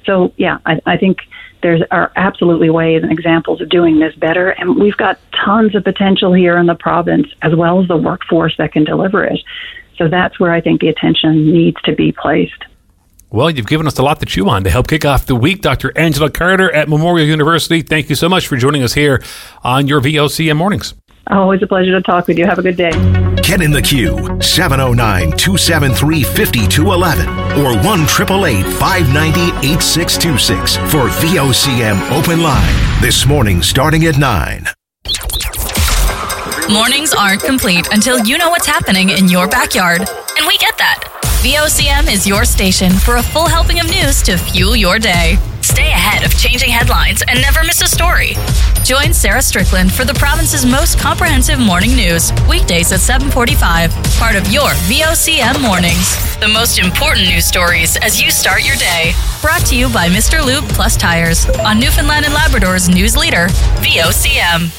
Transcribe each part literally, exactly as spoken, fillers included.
So, yeah, I, I think there are absolutely ways and examples of doing this better. And we've got tons of potential here in the province, as well as the workforce that can deliver it. So that's where I think the attention needs to be placed. Well, you've given us a lot to chew on to help kick off the week. Doctor Angela Carter at Memorial University, thank you so much for joining us here on your V O C M Mornings. Always a pleasure to talk with you. Have a good day. Get in the queue, seven oh nine, two seven three, five two one one or one eight eight eight, five nine zero, eight six two six for V O C M Open Line. This morning starting at nine. Mornings aren't complete until you know what's happening in your backyard. And we get that. V O C M is your station for a full helping of news to fuel your day. Stay ahead of changing headlines and never miss a story. Join Sarah Strickland for the province's most comprehensive morning news, weekdays at seven forty-five, part of your V O C M Mornings. The most important news stories as you start your day. Brought to you by Mister Lube Plus Tires on Newfoundland and Labrador's news leader, V O C M.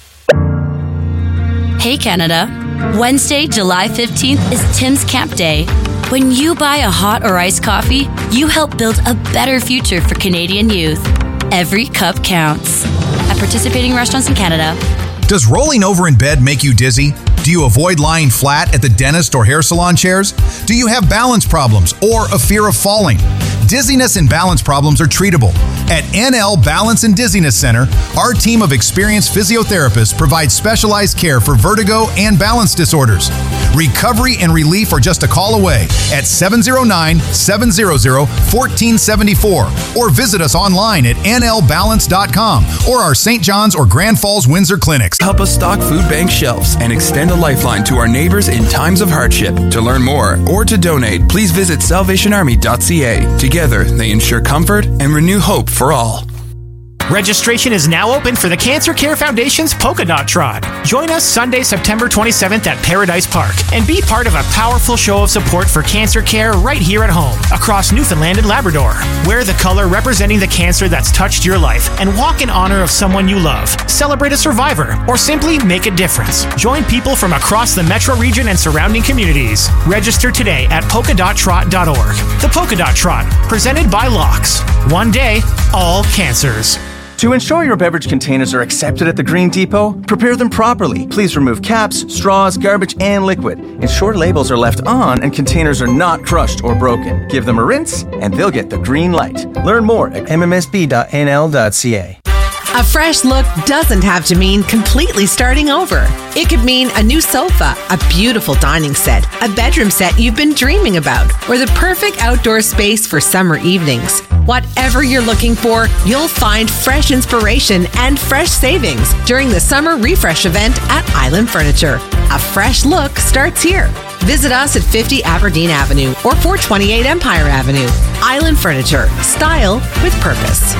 Hey Canada, Wednesday, July fifteenth is Tim's Camp Day. When you buy a hot or iced coffee, you help build a better future for Canadian youth. Every cup counts. At participating restaurants in Canada. Does rolling over in bed make you dizzy? Do you avoid lying flat at the dentist or hair salon chairs? Do you have balance problems or a fear of falling? Dizziness and balance problems are treatable. At N L Balance and Dizziness Center, our team of experienced physiotherapists provides specialized care for vertigo and balance disorders. Recovery and relief are just a call away at seven oh nine, seven hundred, one four seven four or visit us online at N L balance dot com or our Saint John's or Grand Falls Windsor clinics. Help us stock food bank shelves and extend a lifeline to our neighbors in times of hardship. To learn more or to donate, please visit salvation army dot c a. Together, they ensure comfort and renew hope for all. Registration is now open for the Cancer Care Foundation's Polka Dot Trot. Join us Sunday, September twenty-seventh at Paradise Park and be part of a powerful show of support for cancer care right here at home across Newfoundland and Labrador. Wear the color representing the cancer that's touched your life and walk in honor of someone you love. Celebrate a survivor or simply make a difference. Join people from across the metro region and surrounding communities. Register today at polka dot trot dot org. The Polka Dot Trot, presented by Locks. One day, all cancers. To ensure your beverage containers are accepted at the Green Depot, prepare them properly. Please remove caps, straws, garbage, and liquid. Ensure labels are left on and containers are not crushed or broken. Give them a rinse, and they'll get the green light. Learn more at m m s b dot n l dot c a. A fresh look doesn't have to mean completely starting over. It could mean a new sofa, a beautiful dining set, a bedroom set you've been dreaming about, or the perfect outdoor space for summer evenings. Whatever you're looking for, you'll find fresh inspiration and fresh savings during the Summer Refresh event at Island Furniture. A fresh look starts here. Visit us at fifty Aberdeen Avenue or four twenty-eight Empire Avenue. Island Furniture. Style with purpose.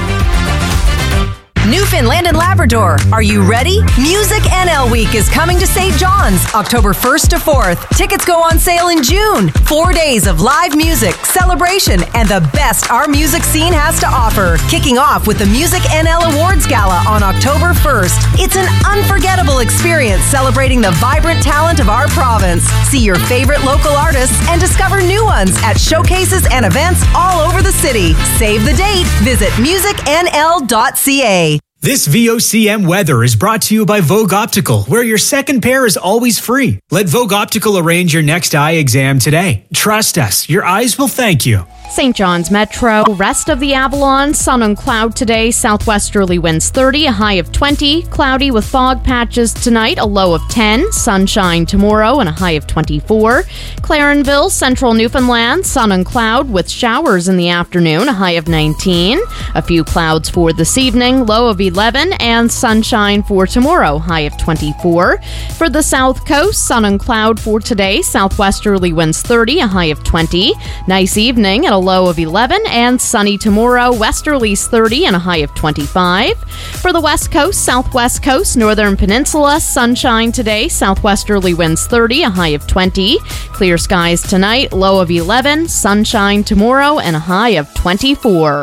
Newfoundland and Labrador, are you ready? Music N L Week is coming to Saint John's October first to fourth. Tickets go on sale in June. Four days of live music, celebration, and the best our music scene has to offer. Kicking off with the Music N L Awards Gala on October first. It's an unforgettable experience celebrating the vibrant talent of our province. See your favorite local artists and discover new ones at showcases and events all over the city. Save the date. Visit music n l dot c a. This V O C M weather is brought to you by Vogue Optical, where your second pair is always free. Let Vogue Optical arrange your next eye exam today. Trust us, your eyes will thank you. Saint John's Metro, rest of the Avalon, sun and cloud today, southwesterly winds thirty, a high of twenty, cloudy with fog patches tonight, a low of ten, sunshine tomorrow and a high of twenty-four. Clarenville, central Newfoundland, sun and cloud with showers in the afternoon, a high of nineteen. A few clouds for this evening, low of eleven, and sunshine for tomorrow, high of twenty-four. For the south coast, sun and cloud for today, southwesterly winds thirty, a high of twenty. Nice evening at a low of eleven, and sunny tomorrow, westerlies thirty and a high of twenty-five. For the west coast, southwest coast, northern peninsula, sunshine today, southwesterly winds thirty, a high of twenty. Clear skies tonight, low of eleven, sunshine tomorrow and a high of twenty-four.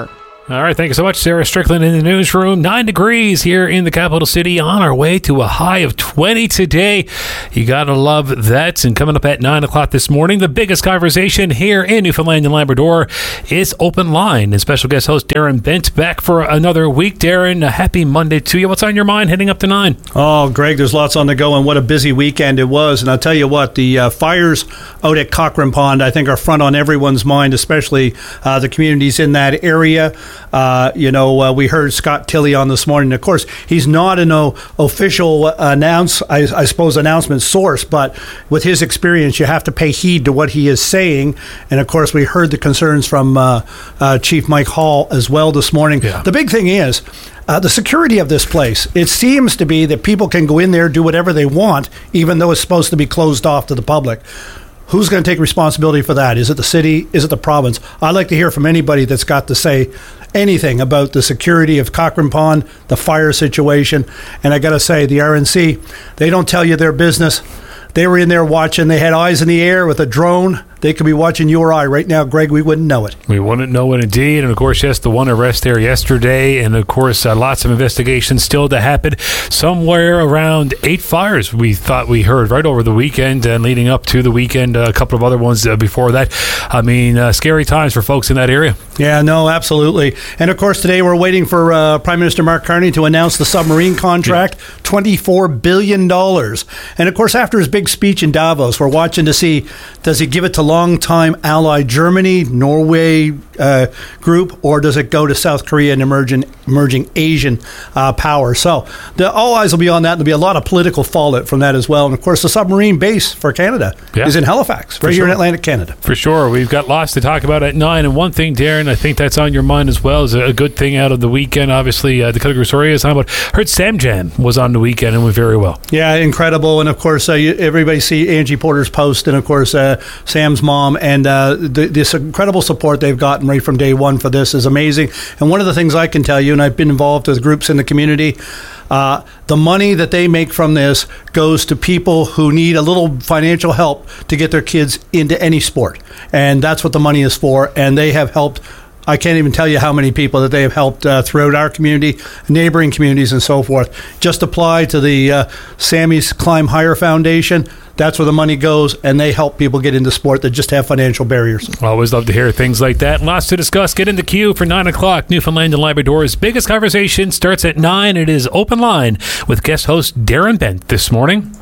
All right, thank you so much, Sarah Strickland in the newsroom. Nine degrees here in the capital city, on our way to a high of twenty today. You got to love that. And coming up at nine o'clock this morning, the biggest conversation here in Newfoundland and Labrador is Open Line. And special guest host Darren Bent back for another week. Darren, a happy Monday to you. What's on your mind heading up to nine? Oh, Greg, there's lots on the go, and what a busy weekend it was. And I'll tell you what, the uh, fires out at Cochrane Pond, I think, are front on everyone's mind, especially uh, the communities in that area. Uh, you know, uh, we heard Scott Tilley on this morning. Of course, he's not an o- official announce, I, I suppose, announcement source, but with his experience, you have to pay heed to what he is saying. And of course, we heard the concerns from uh, uh, Chief Mike Hall as well this morning. Yeah. The big thing is, Uh, the security of this place. It seems to be that people can go in there, do whatever they want, even though it's supposed to be closed off to the public. Who's going to take responsibility for that? Is it the city? Is it the province? I'd like to hear from anybody that's got to say anything about the security of Cochrane Pond, the fire situation. And I got to say, the R N C, they don't tell you their business. They were in there watching. They had eyes in the air with a drone. They could be watching you or I right now, Greg. We wouldn't know it. We wouldn't know it indeed. And, of course, yes, the one arrest there yesterday. And, of course, uh, lots of investigations still to happen. Somewhere around eight fires we thought we heard right over the weekend and leading up to the weekend. Uh, a couple of other ones uh, before that. I mean, uh, scary times for folks in that area. Yeah, no, absolutely. And, of course, today we're waiting for uh, Prime Minister Mark Carney to announce the submarine contract, yeah. twenty-four billion dollars. And, of course, after his big speech in Davos, we're watching to see, does he give it to long-time ally Germany, Norway uh, group, or does it go to South Korea, an emerging, emerging Asian uh, power? So the, all eyes will be on that. There'll be a lot of political fallout from that as well. And, of course, the submarine base for Canada yeah. is in Halifax, right here in Atlantic Canada. For sure. We've got lots to talk about at nine. And one thing, Darren, I think that's on your mind as well, is a good thing out of the weekend. Obviously, uh, the Calgary story is talking about. Heard Sam Jam was on the weekend and went very well. Yeah, incredible. And, of course, uh, you, everybody see Angie Porter's post and, of course, uh, Sam's mom. And uh, the, this incredible support they've gotten right from day one for this is amazing. And one of the things I can tell you, and I've been involved with groups in the community, uh, the money that they make from this goes to people who need a little financial help to get their kids into any sport. And that's what the money is for. And they have helped. I can't even tell you how many people that they have helped uh, throughout our community, neighboring communities, and so forth. Just apply to the uh, Sammy's Climb Higher Foundation. That's where the money goes, and they help people get into sport that just have financial barriers. Always love to hear things like that. Lots to discuss. Get in the queue for nine o'clock. Newfoundland and Labrador's biggest conversation starts at nine. It is Open Line with guest host Darren Bent this morning.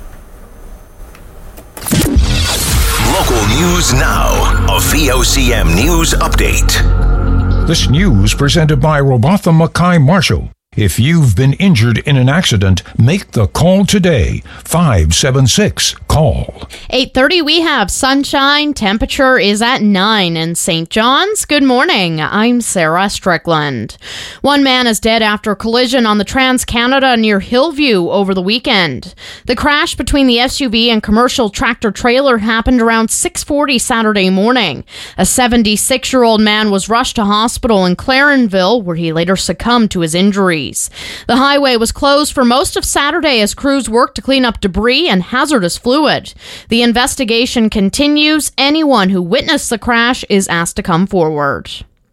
Local news now. A V O C M News Update. This news presented by Robatha Mackay Marshall. If you've been injured in an accident, make the call today. five seven six, call. eight thirty, we have sunshine. Temperature is at nine in Saint John's. Good morning. I'm Sarah Strickland. One man is dead after a collision on the Trans-Canada near Hillview over the weekend. The crash between the S U V and commercial tractor-trailer happened around six forty Saturday morning. A seventy-six-year-old man was rushed to hospital in Clarenville, where he later succumbed to his injuries. The highway was closed for most of Saturday as crews worked to clean up debris and hazardous fluid. The investigation continues. Anyone who witnessed the crash is asked to come forward.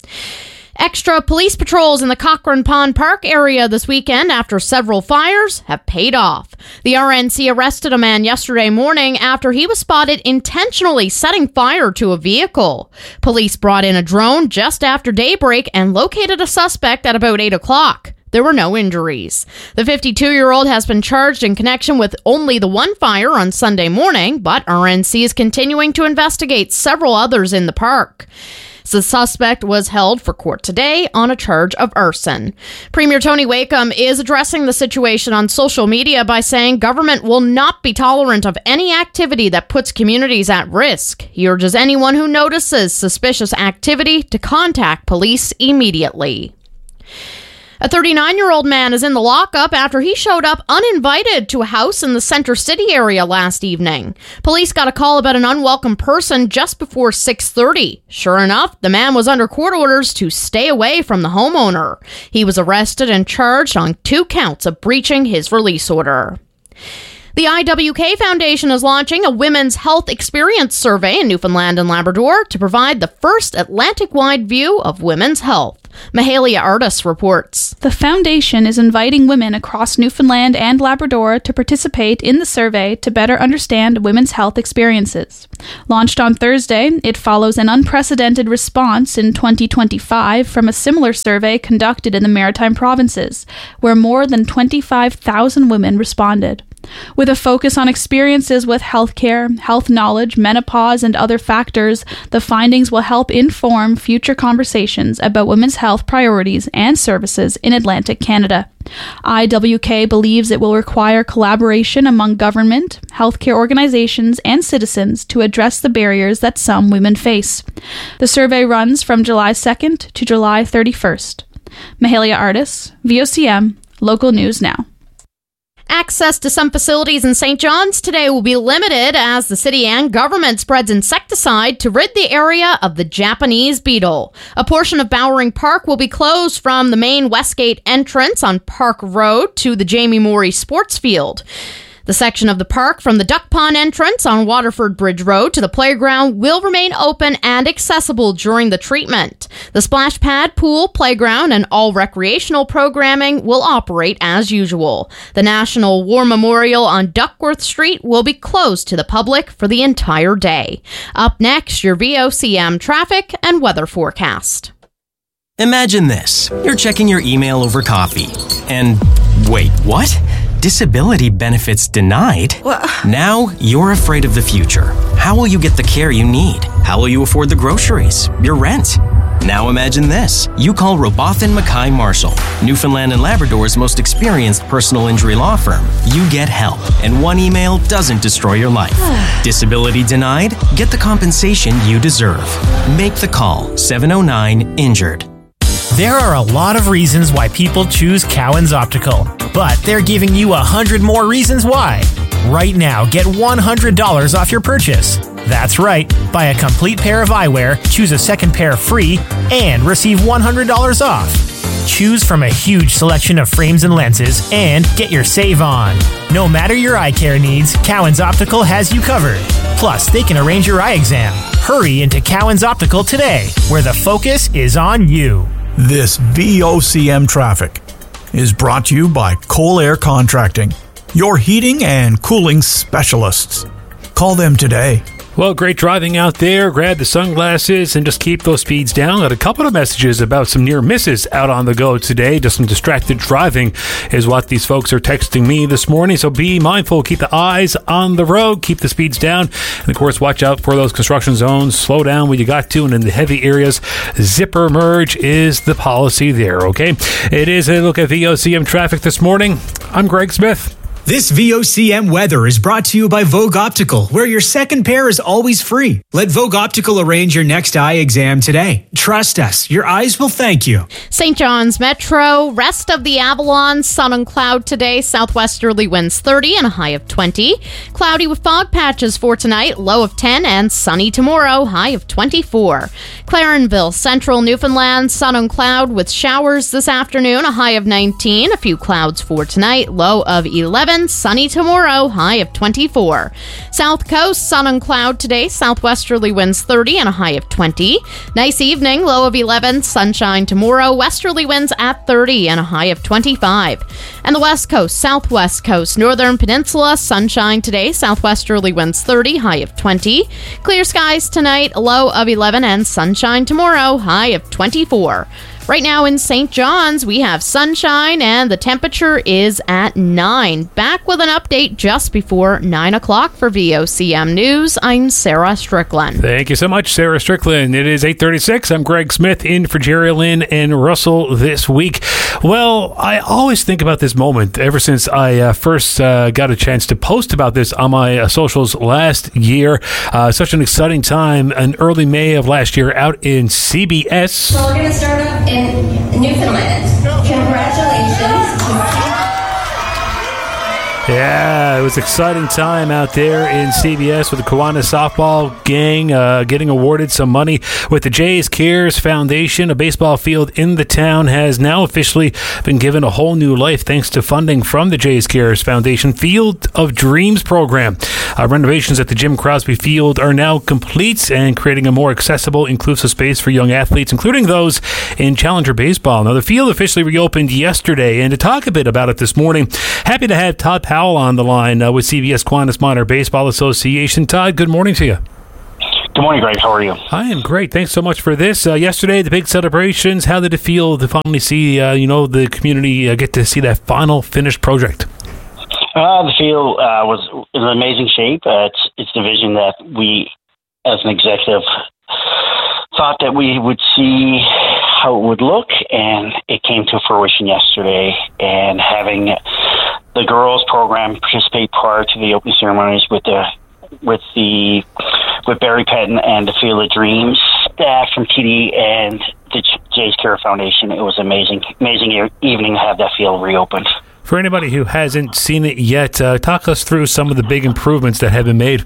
Extra police patrols in the Cochrane Pond Park area this weekend after several fires have paid off. The R N C arrested a man yesterday morning after he was spotted intentionally setting fire to a vehicle. Police brought in a drone just after daybreak and located a suspect at about eight o'clock. There were no injuries. The fifty-two-year-old has been charged in connection with only the one fire on Sunday morning, but R N C is continuing to investigate several others in the park. The suspect was held for court today on a charge of arson. Premier Tony Wakeham is addressing the situation on social media by saying government will not be tolerant of any activity that puts communities at risk. He urges anyone who notices suspicious activity to contact police immediately. A thirty-nine-year-old man is in the lockup after he showed up uninvited to a house in the Center City area last evening. Police got a call about an unwelcome person just before six thirty. Sure enough, the man was under court orders to stay away from the homeowner. He was arrested and charged on two counts of breaching his release order. The I W K Foundation is launching a Women's Health Experience Survey in Newfoundland and Labrador to provide the first Atlantic-wide view of women's health. Mahalia Artis reports. The foundation is inviting women across Newfoundland and Labrador to participate in the survey to better understand women's health experiences. Launched on Thursday, it follows an unprecedented response in twenty twenty-five from a similar survey conducted in the Maritime Provinces, where more than twenty-five thousand women responded. With a focus on experiences with healthcare, health knowledge, menopause, and other factors, the findings will help inform future conversations about women's health priorities and services in Atlantic Canada. I W K believes it will require collaboration among government, healthcare organizations, and citizens to address the barriers that some women face. The survey runs from July second to July thirty-first. Mahalia Artis, V O C M, Local News Now. Access to some facilities in Saint John's today will be limited as the city and government spreads insecticide to rid the area of the Japanese beetle. A portion of Bowering Park will be closed from the main Westgate entrance on Park Road to the Jamie Morey Sports Field. The section of the park from the Duck Pond entrance on Waterford Bridge Road to the playground will remain open and accessible during the treatment. The splash pad, pool, playground, and all recreational programming will operate as usual. The National War Memorial on Duckworth Street will be closed to the public for the entire day. Up next, your V O C M traffic and weather forecast. Imagine this. You're checking your email over coffee. And wait, what? Disability benefits denied? What? Now you're afraid of the future. How will you get the care you need? How will you afford the groceries? Your rent? Now imagine this. You call Robotham Mackay Marshall, Newfoundland and Labrador's most experienced personal injury law firm. You get help, and one email doesn't destroy your life. Disability denied? Get the compensation you deserve. Make the call, seven oh nine injured. There are a lot of reasons why people choose Cowan's Optical, but they're giving you a hundred more reasons why. Right now, get one hundred dollars off your purchase. That's right. Buy a complete pair of eyewear, choose a second pair free, and receive one hundred dollars off. Choose from a huge selection of frames and lenses, and get your save on. No matter your eye care needs, Cowan's Optical has you covered. Plus, they can arrange your eye exam. Hurry into Cowan's Optical today, where the focus is on you. This V O C M traffic is brought to you by Coal Air Contracting, your heating and cooling specialists. Call them today. Well, great driving out there. Grab the sunglasses and just keep those speeds down. Got a couple of messages about some near misses out on the go today. Just some distracted driving is what these folks are texting me this morning. So be mindful. Keep the eyes on the road. Keep the speeds down. And, of course, watch out for those construction zones. Slow down when you got to. And in the heavy areas, zipper merge is the policy there, okay? It is a look at V O C M traffic this morning. I'm Greg Smith. This V O C M weather is brought to you by Vogue Optical, where your second pair is always free. Let Vogue Optical arrange your next eye exam today. Trust us, your eyes will thank you. Saint John's Metro, rest of the Avalon, sun and cloud today, southwesterly winds thirty and a high of twenty. Cloudy with fog patches for tonight, low of ten, and sunny tomorrow, high of twenty-four. Clarenville, central Newfoundland, sun and cloud with showers this afternoon, a high of nineteen. A few clouds for tonight, low of eleven. Sunny tomorrow, high of twenty-four. South Coast, sun and cloud today, southwesterly winds thirty and a high of twenty. Nice evening, low of eleven, sunshine tomorrow, westerly winds at thirty and a high of twenty-five. And the West Coast, Southwest Coast, Northern Peninsula, sunshine today, southwesterly winds thirty, high of twenty. Clear skies tonight, low of eleven, and sunshine tomorrow, high of twenty-four. Right now in Saint John's, we have sunshine and the temperature is at nine. Back with an update just before nine o'clock for V O C M News. I'm Sarah Strickland. Thank you so much, Sarah Strickland. It is eight thirty-six. I'm Greg Smith in for Jerry Lynn and Russell this week. Well, I always think about this moment ever since I uh, first uh, got a chance to post about this on my uh, socials last year. Uh, such an exciting time in early May of last year out in C B S. So we're going to start up in Newfoundland. Congratulations. Yeah, it was an exciting time out there in C B S with the Kiwanis softball gang uh, getting awarded some money with the Jays Cares Foundation. A baseball field in the town has now officially been given a whole new life thanks to funding from the Jays Cares Foundation Field of Dreams program. Uh, renovations at the Jim Crosby Field are now complete and creating a more accessible, inclusive space for young athletes, including those in Challenger baseball. Now, the field officially reopened yesterday, and to talk a bit about it this morning, happy to have Todd Powell on the line uh, with C B S Kiwanis Minor Baseball Association. Todd, good morning to you. Good morning, Greg. How are you? I am great. Thanks so much for this. Uh, yesterday, the big celebrations. How did it feel to finally see, uh, you know, the community uh, get to see that final finished project? Uh, the field uh, was in amazing shape. Uh, it's it's the vision that we, as an executive, thought that we would see how it would look, and it came to fruition yesterday. And having the girls program participate prior to the opening ceremonies with the with the with Barry Pettin and the Field of Dreams staff from T D and the Jays Care Foundation, it was amazing, amazing evening to have that field reopened. For anybody who hasn't seen it yet, uh, talk us through some of the big improvements that have been made.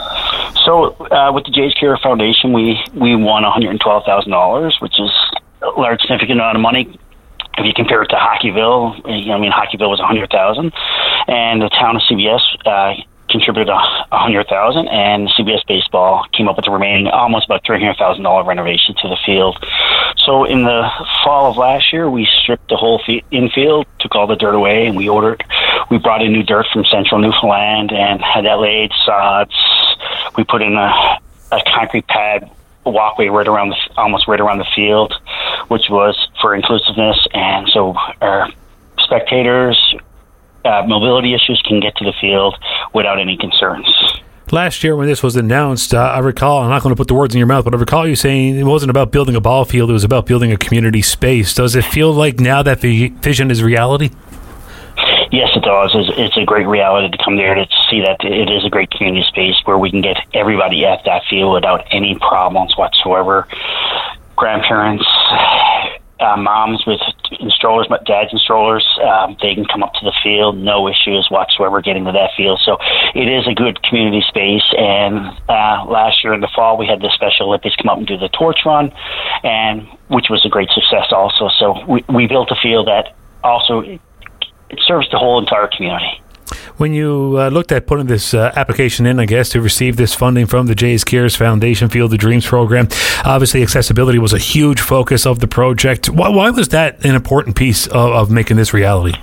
So, uh, with the Jays Care Foundation, we we won one hundred twelve thousand dollars, which is a large, significant amount of money. If you compare it to Hockeyville, you know, I mean, Hockeyville was one hundred thousand dollars, and the town of C B S uh, contributed one hundred thousand dollars, and C B S Baseball came up with the remaining almost about three hundred thousand dollars renovation to the field. So in the fall of last year, we stripped the whole fi- infield, took all the dirt away, and we ordered, we brought in new dirt from central Newfoundland and had that laid, sods. We put in a, a concrete pad walkway right around the, almost right around the field, which was for inclusiveness, and so our spectators, uh, mobility issues can get to the field without any concerns. Last year when this was announced, uh, I recall, I'm not going to put the words in your mouth, but I recall you saying it wasn't about building a ball field, it was about building a community space. Does it feel like now that the vision is reality? Yes, it does. It's, it's a great reality to come there to see that it is a great community space where we can get everybody at that field without any problems whatsoever. Grandparents, uh, moms with strollers, dads and strollers, um, they can come up to the field, no issues whatsoever getting to that field. So it is a good community space. And uh, last year in the fall, we had the Special Olympics come up and do the torch run, and which was a great success also. So we, we built a field that also it serves the whole entire community. When you uh, looked at putting this uh, application in, I guess, to receive this funding from the Jays Cares Foundation Field of Dreams program, obviously accessibility was a huge focus of the project. Why, why was that an important piece of, of making this reality?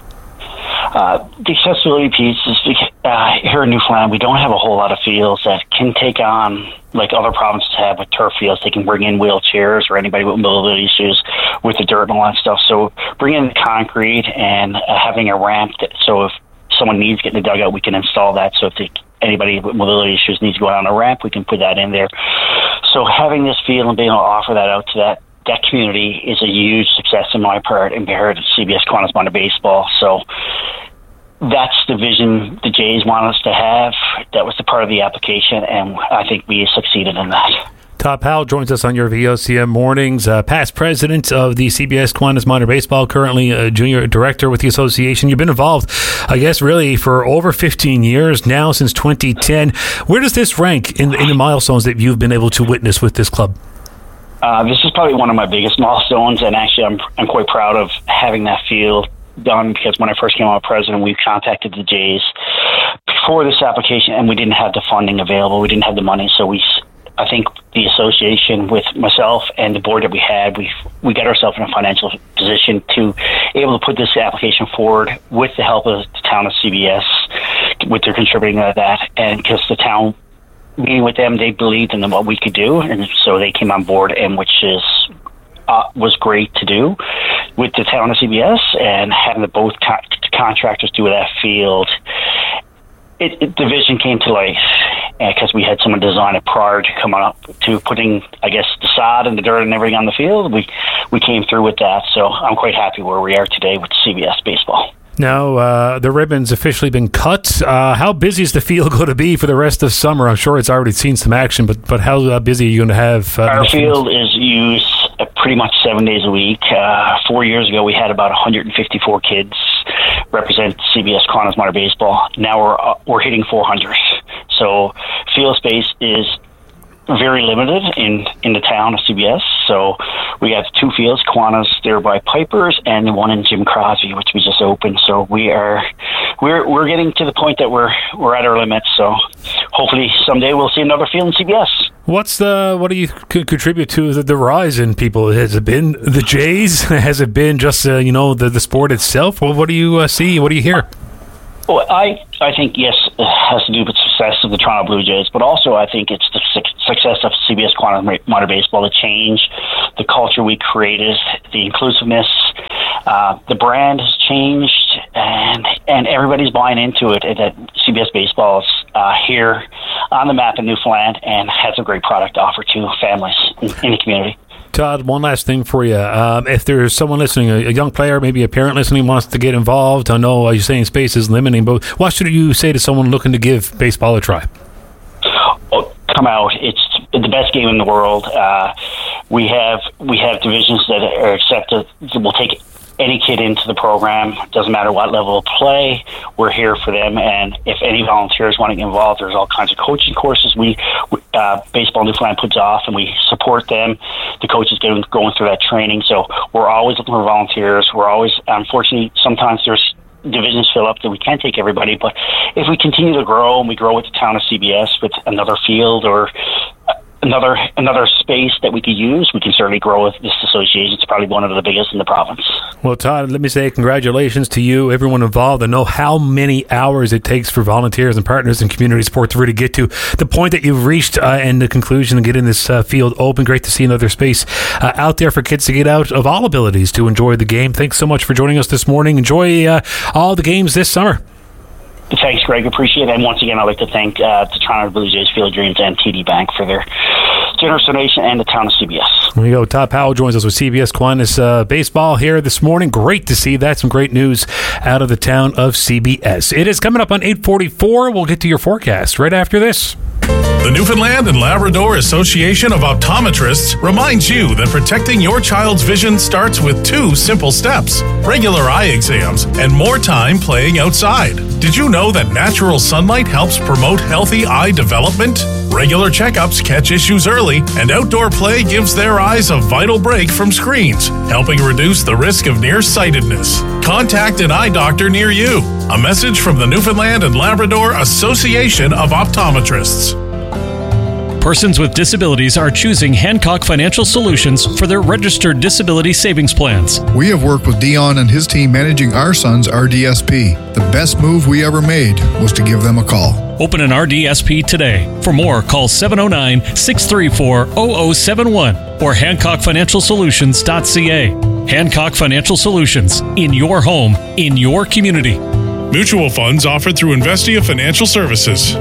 Uh, the accessibility piece is uh, here in Newfoundland, we don't have a whole lot of fields that can take on, like other provinces have with turf fields. They can bring in wheelchairs or anybody with mobility issues with the dirt and all that stuff. So bringing in the concrete and uh, having a ramp, that, so if someone needs to get in the dugout, we can install that. So if they, anybody with mobility issues needs to go on a ramp, we can put that in there. So having this field and being able to offer that out to that that community is a huge success in my part and part of C B S Kiwanis Minor Baseball. So that's the vision the Jays want us to have. That was the part of the application, and I think we succeeded in that. Todd Powell joins us on your V O C M mornings, uh, past president of the C B S Kiwanis Minor Baseball, currently a junior director with the association. You've been involved, I guess, really for over fifteen years now, since twenty ten. Where does this rank in, in the milestones that you've been able to witness with this club? Uh, this is probably one of my biggest milestones, and actually I'm I'm quite proud of having that field done, because when I first came on president, we contacted the Jays before this application, and we didn't have the funding available. We didn't have the money, so we, I think the association with myself and the board that we had, we we got ourselves in a financial position to able to put this application forward with the help of the town of C B S, with their contributing to that, and because the town, meeting with them, they believed in what we could do, and so they came on board, and which is uh, was great to do with the town of C B S, and having the both co- contractors do that field. It, it, the vision came to life because uh, we had someone design it prior to coming up to putting, I guess, the sod and the dirt and everything on the field. We we came through with that, so I'm quite happy where we are today with C B S Baseball. Now, uh, the ribbon's officially been cut. Uh, how busy is the field going to be for the rest of summer? I'm sure it's already seen some action, but but how uh, busy are you going to have? Uh, Our field is used uh, pretty much seven days a week. Uh, four years ago, we had about one hundred fifty-four kids represent C B S Kiwanis Minor Baseball. Now we're uh, we're hitting four hundred. So field space is very limited in, in the town of C B S. So we have two fields, Kiwanis there by Pipers, and one in Jim Crosby, which we just opened. So we are we're we're getting to the point that we're we're at our limits. So hopefully someday we'll see another field in C B S. What's the what do you c- contribute to the, the rise in people? Has it been the Jays? Has it been just uh, you know the the sport itself? Well, what do you uh, see? What do you hear? Well, I, I think, yes, it has to do with the success of the Toronto Blue Jays, but also I think it's the su- success of C B S Kiwanis Minor Baseball, the change, the culture we created, the inclusiveness, uh, the brand has changed, and and everybody's buying into it, that C B S Baseball is uh, here on the map in Newfoundland and has a great product to offer to families in, in the community. Todd, one last thing for you. Um, if there's someone listening, a, a young player, maybe a parent listening, wants to get involved, I know uh, you're saying space is limiting, but what should you say to someone looking to give baseball a try? Oh, come out. It's the best game in the world. Uh, we have we have divisions that are accepted. We'll take any kid into the program. Doesn't matter what level of play. We're here for them. And if any volunteers want to get involved, there's all kinds of coaching courses we uh, Baseball Newfoundland puts off, and we support them. The coaches get going through that training. So we're always looking for volunteers. We're always, unfortunately, sometimes there's divisions fill up that we can't take everybody. But if we continue to grow and we grow with the town of C B S with another field or another another space that we could use, we can certainly grow with this association. It's probably one of the biggest in the province. Well, Todd, let me say congratulations to you, everyone involved. I know how many hours it takes for volunteers and partners in community sport to really get to the point that you've reached uh, and the conclusion and getting this uh, field open. Great to see another space uh, out there for kids to get out of all abilities to enjoy the game. Thanks so much for joining us this morning. Enjoy uh, all the games this summer. Thanks, Greg. Appreciate it. And once again, I'd like to thank uh, the Toronto Blue Jays, Field Dreams, and T D Bank for their generous donation, and the town of C B S. There you go. Todd Powell joins us with C B S Kiwanis uh, Baseball here this morning. Great to see that. Some great news out of the town of C B S. It is coming up on eight forty-four. We'll get to your forecast right after this. The Newfoundland and Labrador Association of Optometrists reminds you that protecting your child's vision starts with two simple steps: regular eye exams and more time playing outside. Did you know that natural sunlight helps promote healthy eye development? Regular checkups catch issues early, and outdoor play gives their eyes a vital break from screens, helping reduce the risk of nearsightedness. Contact an eye doctor near you. A message from the Newfoundland and Labrador Association of Optometrists. Persons with disabilities are choosing Hancock Financial Solutions for their registered disability savings plans. We have worked with Dion and his team managing our son's R D S P. The best move we ever made was to give them a call. Open an R D S P today. For more, call seven oh nine, six three four, zero zero seven one or hancock financial solutions dot c a. Hancock Financial Solutions. In your home, in your community. Mutual funds offered through Investia Financial Services.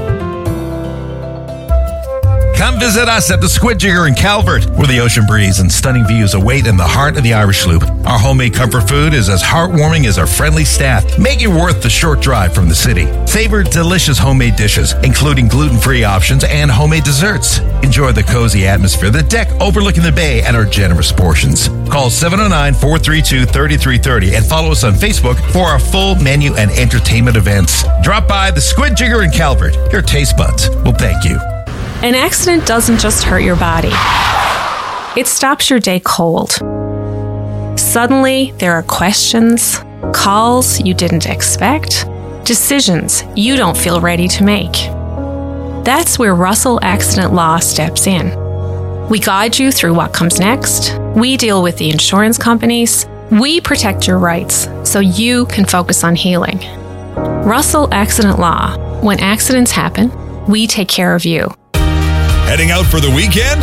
Come visit us at the Squid Jigger in Calvert, where the ocean breeze and stunning views await in the heart of the Irish Loop. Our homemade comfort food is as heartwarming as our friendly staff, make it worth the short drive from the city. Savor delicious homemade dishes, including gluten-free options and homemade desserts. Enjoy the cozy atmosphere, the deck overlooking the bay, and our generous portions. Call seven oh nine, four three two, three three three oh and follow us on Facebook for our full menu and entertainment events. Drop by the Squid Jigger in Calvert. Your taste buds will thank you. An accident doesn't just hurt your body. It stops your day cold. Suddenly, there are questions, calls you didn't expect, decisions you don't feel ready to make. That's where Russell Accident Law steps in. We guide you through what comes next. We deal with the insurance companies. We protect your rights so you can focus on healing. Russell Accident Law. When accidents happen, we take care of you. Heading out for the weekend?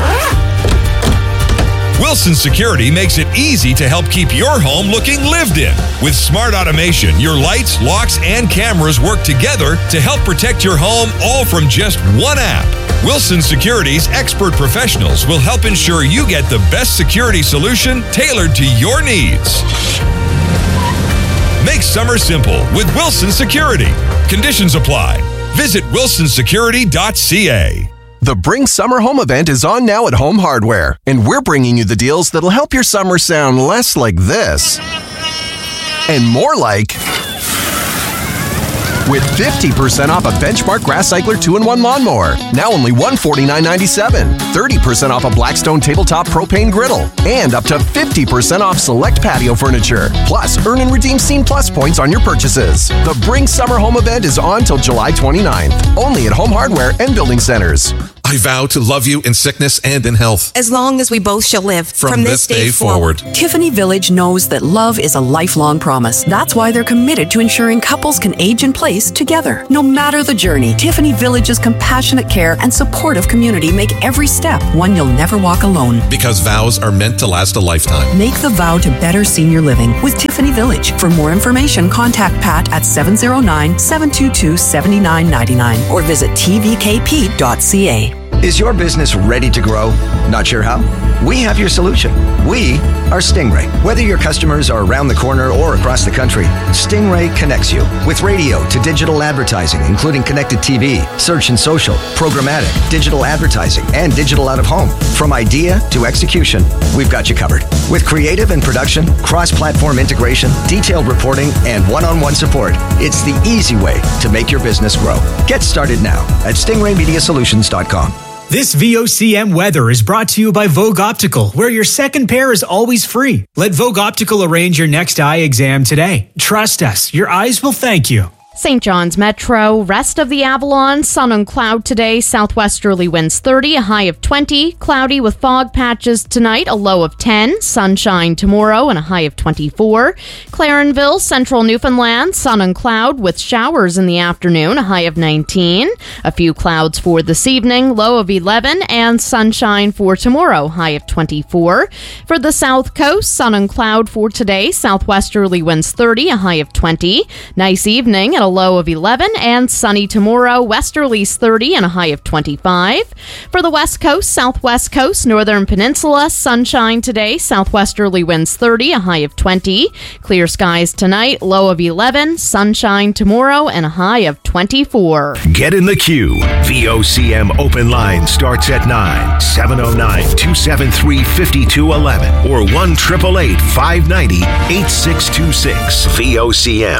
Wilson Security makes it easy to help keep your home looking lived in. With smart automation, your lights, locks, and cameras work together to help protect your home, all from just one app. Wilson Security's expert professionals will help ensure you get the best security solution tailored to your needs. Make summer simple with Wilson Security. Conditions apply. Visit wilson security dot c a. The Bring Summer Home event is on now at Home Hardware, and we're bringing you the deals that'll help your summer sound less like this and more like with fifty percent off a Benchmark Grass Cycler two in one lawnmower. Now only one hundred forty-nine dollars and ninety-seven cents. thirty percent off a Blackstone tabletop propane griddle. And up to fifty percent off select patio furniture. Plus, earn and redeem Scene Plus points on your purchases. The Bring Summer Home event is on till July twenty-ninth. Only at Home Hardware and Building Centers. I vow to love you in sickness and in health. As long as we both shall live. From, From this, this day, day forward. forward. Tiffany Village knows that love is a lifelong promise. That's why they're committed to ensuring couples can age in place together. No matter the journey, Tiffany Village's compassionate care and supportive community make every step one you'll never walk alone. Because vows are meant to last a lifetime. Make the vow to better senior living with Tiffany Village. For more information, contact Pat at seven oh nine, seven two two, seven nine nine nine or visit t v k p dot c a. Is your business ready to grow? Not sure how? We have your solution. We are Stingray. Whether your customers are around the corner or across the country, Stingray connects you with radio to digital advertising, including connected T V, search and social, programmatic, digital advertising, and digital out of home. From idea to execution, we've got you covered. With creative and production, cross-platform integration, detailed reporting, and one-on-one support, it's the easy way to make your business grow. Get started now at stingray media solutions dot com. This V O C M weather is brought to you by Vogue Optical, where your second pair is always free. Let Vogue Optical arrange your next eye exam today. Trust us, your eyes will thank you. Saint John's Metro, rest of the Avalon, sun and cloud today, southwesterly winds thirty, a high of twenty, cloudy with fog patches tonight, a low of ten, sunshine tomorrow and a high of twenty-four. Clarenville, central Newfoundland, sun and cloud with showers in the afternoon, a high of nineteen. A few clouds for this evening, low of eleven, and sunshine for tomorrow, high of twenty-four. For the south coast, sun and cloud for today, southwesterly winds thirty, a high of twenty. Nice evening at a low of eleven, and sunny tomorrow, westerlies thirty and a high of twenty-five. For the west coast, southwest coast, northern peninsula, sunshine today, southwesterly winds thirty, a high of twenty. Clear skies tonight, low of eleven, sunshine tomorrow and a high of twenty-four. Get in the queue. V O C M open line starts at nine, seven oh nine, two seven three, five two one one or one eight eight eight, five nine zero, eight six two six. V O C M.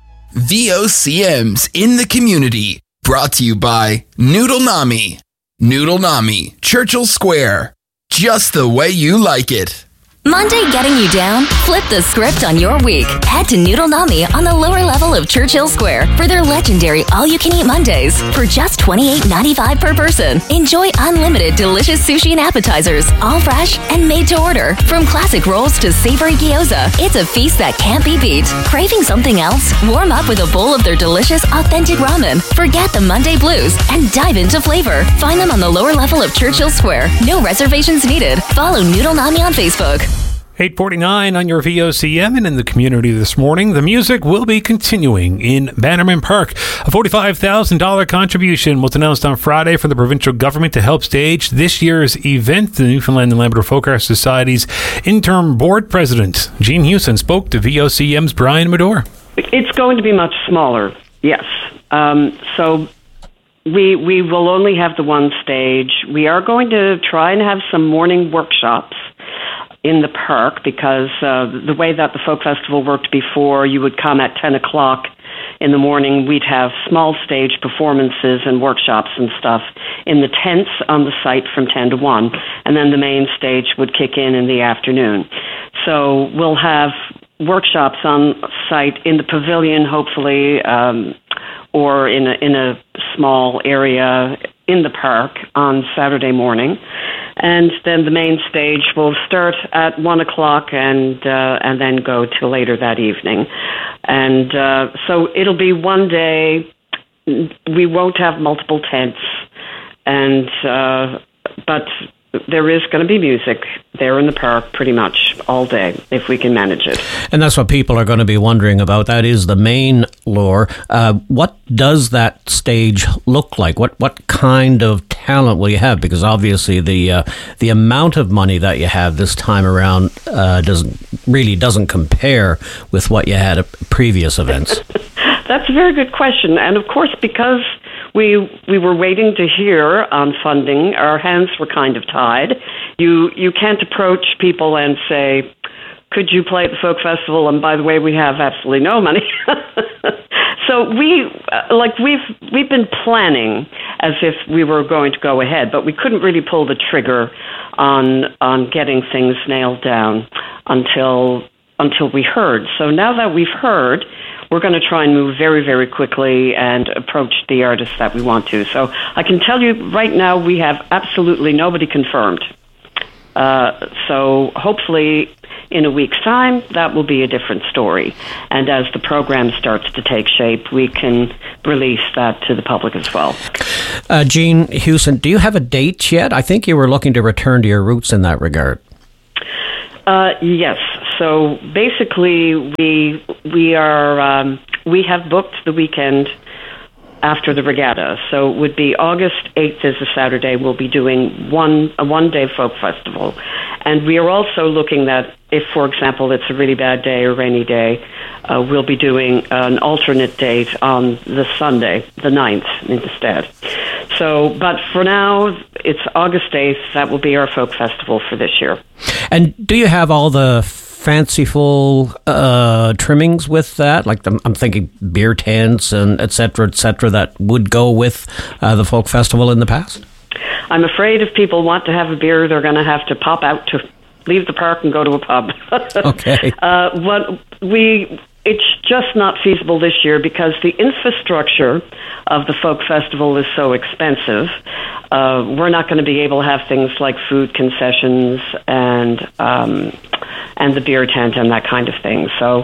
V O C M's in the community, brought to you by Noodle Nami. Noodle Nami, Churchill Square. Just the way you like it. Monday getting you down? Flip the script on your week. Head to Noodle Nami on the lower level of Churchill Square for their legendary all-you-can-eat Mondays for just twenty-eight ninety-five per person. Enjoy unlimited delicious sushi and appetizers, all fresh and made to order. From classic rolls to savory gyoza, it's a feast that can't be beat. Craving something else? Warm up with a bowl of their delicious, authentic ramen. Forget the Monday blues and dive into flavor. Find them on the lower level of Churchill Square. No reservations needed. Follow Noodle Nami on Facebook. eight forty-nine on your V O C M, and in the community this morning, the music will be continuing in Bannerman Park. A forty-five thousand dollars contribution was announced on Friday from the provincial government to help stage this year's event. The Newfoundland and Labrador Folk Arts Society's interim board president, Jean Hewson, spoke to V O C M's Brian Medore. It's going to be much smaller, yes. Um, so we we will only have the one stage. We are going to try and have some morning workshops in the park, because uh, the way that the folk festival worked before, you would come at ten o'clock in the morning. We'd have small stage performances and workshops and stuff in the tents on the site from ten to one, and then the main stage would kick in in the afternoon. So we'll have workshops on site in the pavilion, hopefully, um, or in a, in a small area in the park on Saturday morning. And then the main stage will start at one o'clock and uh, and then go till later that evening. And uh, so it'll be one day. We won't have multiple tents, and uh, but there is going to be music there in the park pretty much all day, if we can manage it. And that's what people are going to be wondering about. That is the main lure. Uh, what does that stage look like? What what kind of talent will you have? Because obviously the uh, the amount of money that you have this time around uh, doesn't really doesn't compare with what you had at previous events. That's a very good question. And of course, because we we were waiting to hear on funding, our hands were kind of tied. You you can't approach people and say, could you play at the folk festival? And by the way, we have absolutely no money. so we uh, like we've we've been planning as if we were going to go ahead, but we couldn't really pull the trigger on on getting things nailed down until until we heard. So now that we've heard, we're going to try and move very, very quickly and approach the artists that we want to. So I can tell you right now we have absolutely nobody confirmed. Uh, so hopefully in a week's time, that will be a different story. And as the program starts to take shape, we can release that to the public as well. Uh, Jean Huson, do you have a date yet? I think you were looking to return to your roots in that regard. Uh, yes. So basically, we we are um, we have booked the weekend after the regatta. So it would be August eighth is a Saturday. We'll be doing one a one day folk festival, and we are also looking at if, for example, it's a really bad day or rainy day, uh, we'll be doing an alternate date on the Sunday, the ninth, instead. So, but for now, it's August eighth. That will be our folk festival for this year. And do you have all the fanciful uh, trimmings with that? Like the, I'm thinking beer tents and et cetera, et cetera, that would go with uh, the folk festival in the past? I'm afraid if people want to have a beer, they're going to have to pop out to leave the park and go to a pub. Okay. Uh, what we... It's just not feasible this year because the infrastructure of the folk festival is so expensive. Uh, we're not going to be able to have things like food concessions and um, and the beer tent and that kind of thing. So,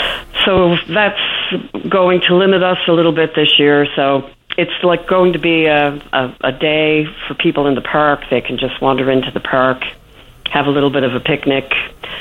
so that's going to limit us a little bit this year. So it's like going to be a, a, a day for people in the park. They can just wander into the park, have a little bit of a picnic.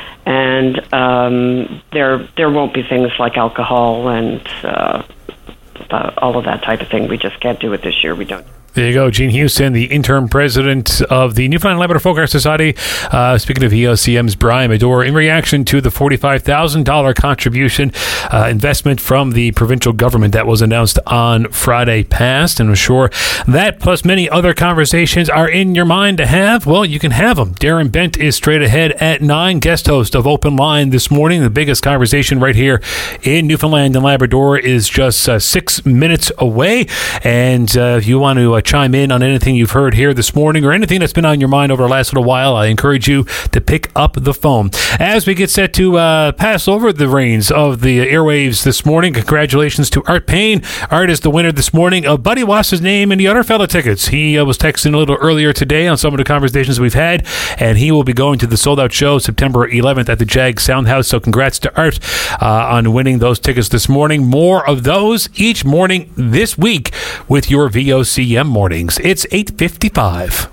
And um, there there won't be things like alcohol and uh, uh, all of that type of thing. We just can't do it this year. We don't. There you go, Jean Huson, the interim president of the Newfoundland Labrador Folk Art Society. Uh, speaking of V O C M's Brian Medore, in reaction to the forty-five thousand dollars contribution uh, investment from the provincial government that was announced on Friday past. And I'm sure that plus many other conversations are in your mind to have. Well, you can have them. Darren Bent is straight ahead at nine, guest host of Open Line this morning. The biggest conversation right here in Newfoundland and Labrador is just uh, six minutes away. And uh, if you want to uh, chime in on anything you've heard here this morning or anything that's been on your mind over the last little while, I encourage you to pick up the phone. As we get set to uh, pass over the reins of the airwaves this morning, congratulations to Art Payne. Art is the winner this morning of Buddy Wass's name in the Other Fella tickets. He uh, was texting a little earlier today on some of the conversations we've had, and he will be going to the sold-out show September eleventh at the Jag Soundhouse. So congrats to Art uh, on winning those tickets this morning. More of those each morning this week with your V O C M mornings. It's eight fifty-five.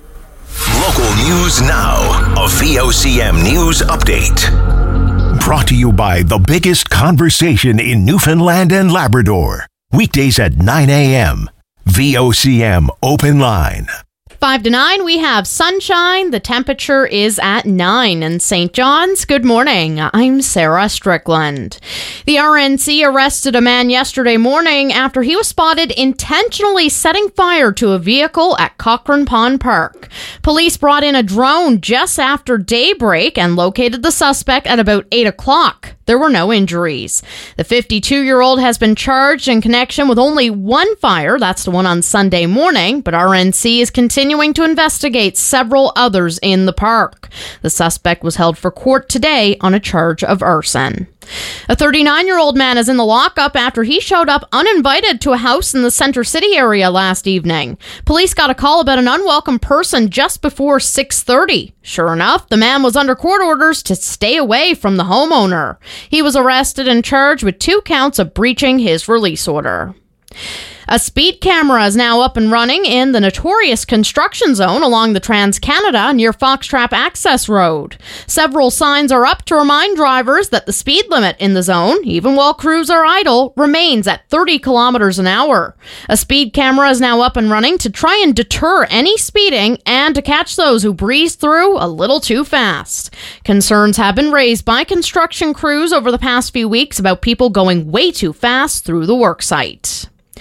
Local news now. A V O C M News Update. Brought to you by the biggest conversation in Newfoundland and Labrador. Weekdays at nine a.m. V O C M Open Line. Five to nine, we have sunshine. The temperature is at nine in Saint John's. Good morning. I'm Sarah Strickland. The R N C arrested a man yesterday morning after he was spotted intentionally setting fire to a vehicle at Cochrane Pond Park. Police brought in a drone just after daybreak and located the suspect at about eight o'clock. There were no injuries. The fifty-two-year-old has been charged in connection with only one fire. That's the one on Sunday morning, but R N C is continuing to investigate several others in the park. The suspect was held for court today on a charge of arson. A thirty-nine-year-old man is in the lockup after he showed up uninvited to a house in the Center City area last evening. Police got a call about an unwelcome person just before six thirty. Sure enough, the man was under court orders to stay away from the homeowner. He was arrested and charged with two counts of breaching his release order. A speed camera is now up and running in the notorious construction zone along the Trans-Canada near Foxtrap Access Road. Several signs are up to remind drivers that the speed limit in the zone, even while crews are idle, remains at thirty kilometers an hour. A speed camera is now up and running to try and deter any speeding and to catch those who breeze through a little too fast. Concerns have been raised by construction crews over the past few weeks about people going way too fast through the worksite.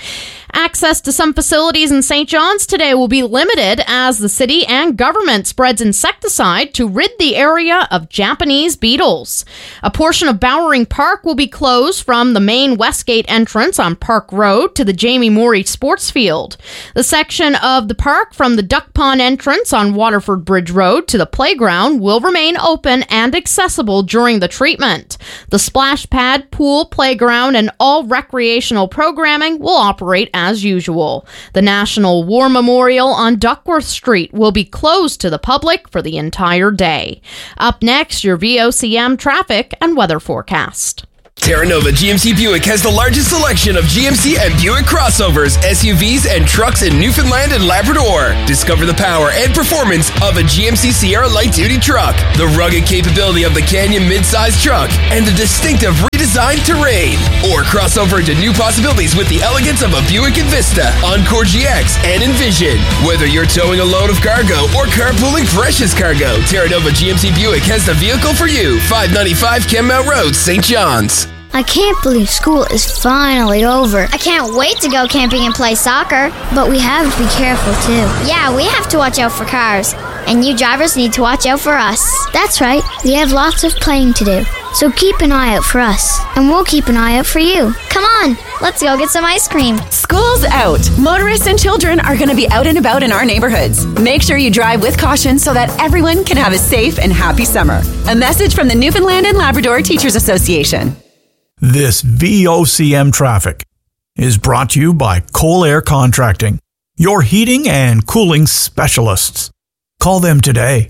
Access to some facilities in Saint John's today will be limited as the city and government spreads insecticide to rid the area of Japanese beetles. A portion of Bowering Park will be closed from the main Westgate entrance on Park Road to the Jamie Morey Sports Field. The section of the park from the Duck Pond entrance on Waterford Bridge Road to the playground will remain open and accessible during the treatment. The splash pad, pool, playground, and all recreational programming will operate as usual. The National War Memorial on Duckworth Street will be closed to the public for the entire day. Up next, your V O C M traffic and weather forecast. Terra Nova G M C Buick has the largest selection of G M C and Buick crossovers, S U Vs, and trucks in Newfoundland and Labrador. Discover the power and performance of a G M C Sierra light-duty truck, the rugged capability of the Canyon mid-size truck, and the distinctive redesigned terrain. Or cross over into new possibilities with the elegance of a Buick Envista, Encore G X, and Envision. Whether you're towing a load of cargo or carpooling precious cargo, Terra Nova G M C Buick has the vehicle for you. five ninety-five Kenmount Road, Saint John's. I can't believe school is finally over. I can't wait to go camping and play soccer. But we have to be careful, too. Yeah, we have to watch out for cars. And you drivers need to watch out for us. That's right. We have lots of playing to do. So keep an eye out for us. And we'll keep an eye out for you. Come on, let's go get some ice cream. School's out. Motorists and children are going to be out and about in our neighborhoods. Make sure you drive with caution so that everyone can have a safe and happy summer. A message from the Newfoundland and Labrador Teachers Association. This V O C M traffic is brought to you by Cole Air Contracting, your heating and cooling specialists. Call them today.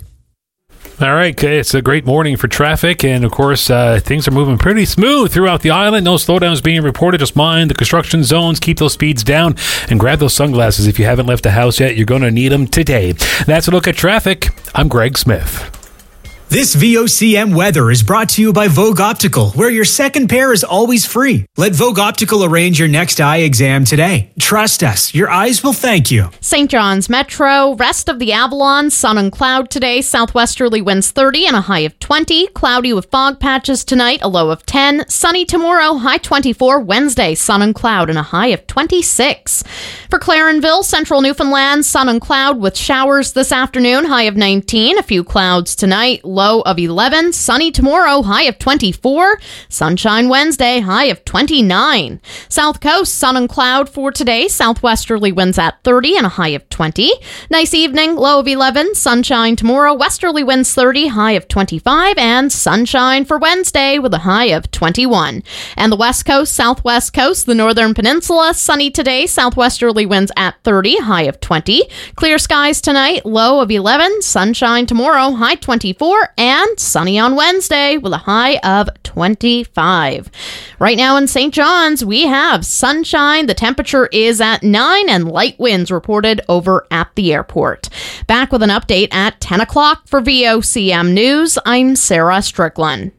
All right, okay, it's a great morning for traffic, and of course, uh, things are moving pretty smooth throughout the island. No slowdowns being reported. Just mind the construction zones, keep those speeds down, and grab those sunglasses. If you haven't left the house yet, you're going to need them today. That's a look at traffic. I'm Greg Smith. This V O C M weather is brought to you by Vogue Optical, where your second pair is always free. Let Vogue Optical arrange your next eye exam today. Trust us, your eyes will thank you. Saint John's Metro, rest of the Avalon, sun and cloud today, southwesterly winds thirty and a high of twenty, cloudy with fog patches tonight, a low of ten, sunny tomorrow, high twenty-four, Wednesday, sun and cloud and a high of twenty-six. For Clarenville, central Newfoundland, sun and cloud with showers this afternoon, high of nineteen, a few clouds tonight, low of eleven, sunny tomorrow, high of twenty-four, sunshine Wednesday, high of twenty-nine. South Coast, sun and cloud for today, southwesterly winds at thirty and a high of twenty. Nice evening, low of eleven, sunshine tomorrow, westerly winds thirty, high of twenty-five, and sunshine for Wednesday with a high of twenty-one. And the West Coast, Southwest Coast, the Northern Peninsula, sunny today, southwesterly winds at thirty, high of twenty. Clear skies tonight, low of eleven, sunshine tomorrow, high twenty-four, and sunny on Wednesday with a high of twenty-five. Right now in Saint John's, we have sunshine. The temperature is at nine and light winds reported over at the airport. Back with an update at ten o'clock for V O C M News. I'm Sarah Strickland.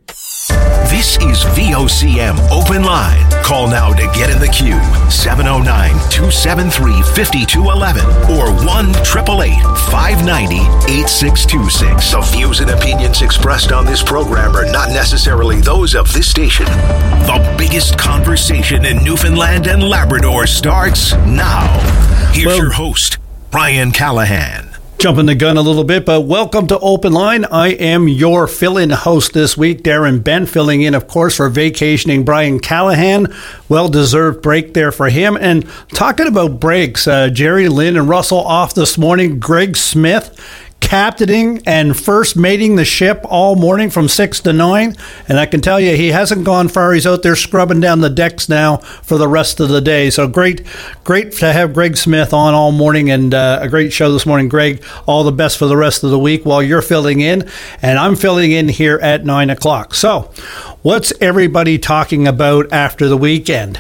This is V O C M Open Line. Call now to get in the queue. seven oh nine, two seven three, five two one one or one eight eight eight, five nine zero, eight six two six. The views and opinions expressed on this program are not necessarily those of this station. The biggest conversation in Newfoundland and Labrador starts now. Here's well, your host, Brian Callahan. Jumping the gun a little bit, but welcome to Open Line. I am your fill-in host this week, Darren Bent, filling in, of course, for vacationing Brian Callahan. Well-deserved break there for him. And talking about breaks, uh, Jerry Lynn and Russell off this morning. Greg Smith captaining and first mating the ship all morning from six to nine. And I can tell you, he hasn't gone far. He's out there scrubbing down the decks now for the rest of the day. So great, great to have Greg Smith on all morning, and uh, a great show this morning. Greg, all the best for the rest of the week while you're filling in. And I'm filling in here at nine o'clock. So what's everybody talking about after the weekend?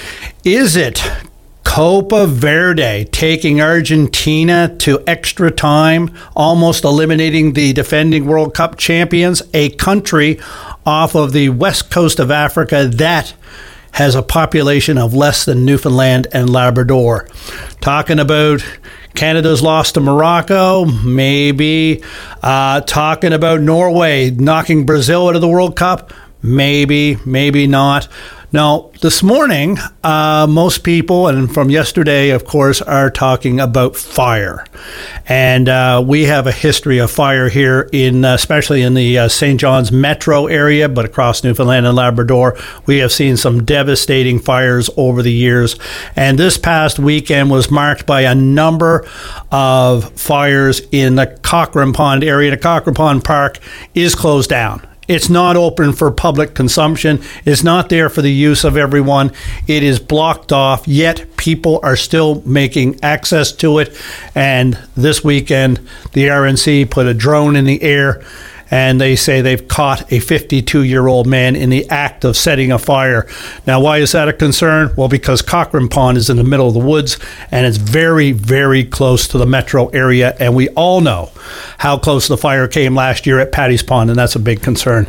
Is it Copa Verde taking Argentina to extra time, almost eliminating the defending World Cup champions, a country off of the west coast of Africa that has a population of less than Newfoundland and Labrador? Talking about Canada's loss to Morocco, maybe. Uh, talking about Norway knocking Brazil out of the World Cup, maybe, maybe not. Now, this morning, uh, most people, and from yesterday, of course, are talking about fire. And uh, we have a history of fire here, in, uh, especially in the uh, Saint John's metro area, but across Newfoundland and Labrador. We have seen some devastating fires over the years. And this past weekend was marked by a number of fires in the Cochrane Pond area. The Cochrane Pond Park is closed down. It's not open for public consumption. It's not there for the use of everyone. It is blocked off, yet people are still making access to it. And this weekend, the R N C put a drone in the air, and they say they've caught a fifty-two-year-old man in the act of setting a fire. Now, why is that a concern? Well, because Cochrane Pond is in the middle of the woods, and it's very, very close to the metro area, and we all know how close the fire came last year at Paddy's Pond, and that's a big concern.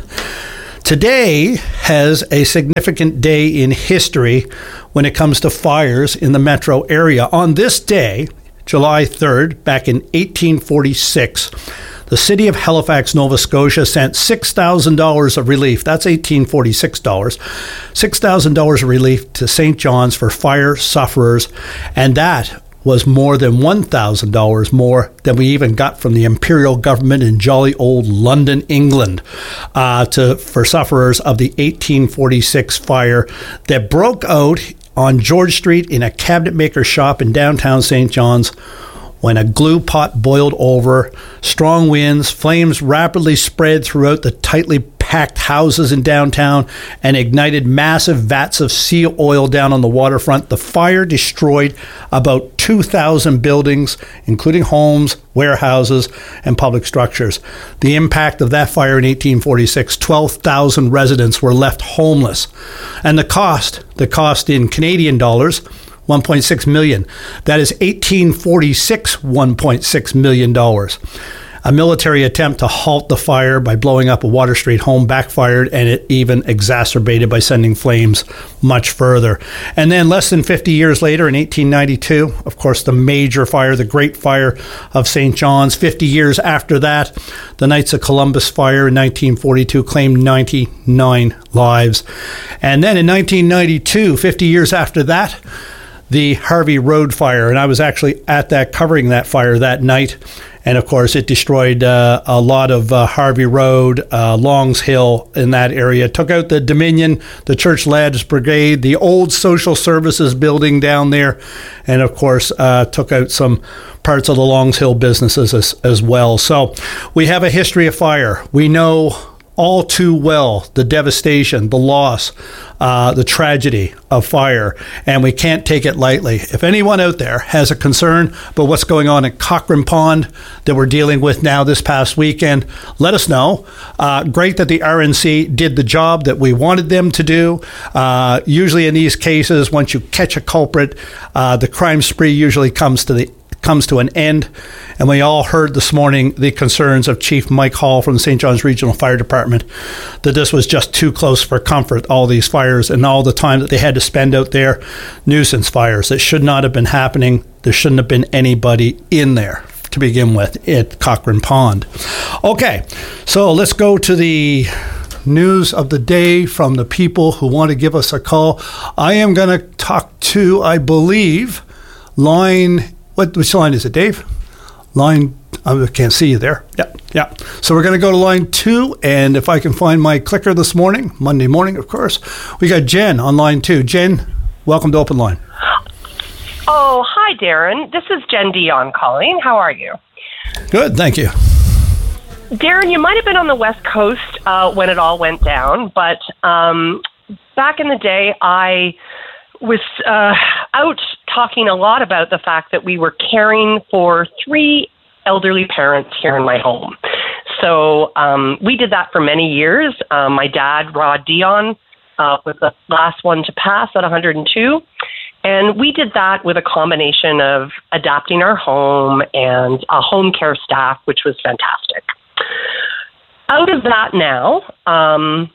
Today has a significant day in history when it comes to fires in the metro area. On this day, July third, back in eighteen forty-six, the city of Halifax, Nova Scotia sent six thousand dollars of relief. That's eighteen forty-six dollars. six thousand dollars of relief to Saint John's for fire sufferers. And that was more than one thousand dollars more than we even got from the imperial government in jolly old London, England, uh, to for sufferers of the eighteen forty-six fire that broke out on George Street in a cabinet maker shop in downtown Saint John's. When a glue pot boiled over, strong winds, flames rapidly spread throughout the tightly packed houses in downtown and ignited massive vats of seal oil down on the waterfront. The fire destroyed about two thousand buildings, including homes, warehouses, and public structures. The impact of that fire in eighteen forty-six, twelve thousand residents were left homeless. And the cost, the cost in Canadian dollars, one point six million dollars. That is eighteen forty-six, one point six million dollars. A military attempt to halt the fire by blowing up a Water Street home backfired, and it even exacerbated by sending flames much further. And then less than fifty years later, in eighteen ninety-two, of course, the major fire, the Great Fire of Saint John's. fifty years after that, the Knights of Columbus fire in nineteen forty-two claimed ninety-nine lives. And then in nineteen ninety-two, fifty years after that, the Harvey Road fire, and I was actually at that, covering that fire that night. And of course, it destroyed uh, a lot of uh, Harvey Road, uh, Longs Hill in that area. Took out the Dominion, the Church Lads Brigade, the old social services building down there, and of course, uh, took out some parts of the Longs Hill businesses as, as well. So we have a history of fire. We know all too well the devastation, the loss, uh, the tragedy of fire, and we can't take it lightly. If anyone out there has a concern about what's going on at Cochrane Pond that we're dealing with now this past weekend, let us know. Uh, great that the R N C did the job that we wanted them to do. Uh, usually in these cases, once you catch a culprit, uh, the crime spree usually comes to the comes to an end. And we all heard this morning the concerns of Chief Mike Hall from the Saint John's Regional Fire Department that this was just too close for comfort, all these fires and all the time that they had to spend out there. Nuisance fires that should not have been happening. There shouldn't have been anybody in there to begin with at Cochrane Pond. Okay, so let's go to the news of the day from the people who want to give us a call. I am going to talk to, I believe, line... What which line is it, Dave? Line, I can't see you there. Yeah, yeah. So we're going to go to line two, and if I can find my clicker this morning, Monday morning, of course, we got Jen on line two. Jen, welcome to Open Line. Oh, hi, Darren. This is Jen Dion calling. How are you? Good, thank you. Darren, you might have been on the West Coast uh, when it all went down, but um, back in the day, I was uh, out talking a lot about the fact that we were caring for three elderly parents here in my home. So um, we did that for many years. Uh, my dad, Rod Dion, uh, was the last one to pass at one hundred two. And we did that with a combination of adapting our home and a home care staff, which was fantastic. Out of that now, um,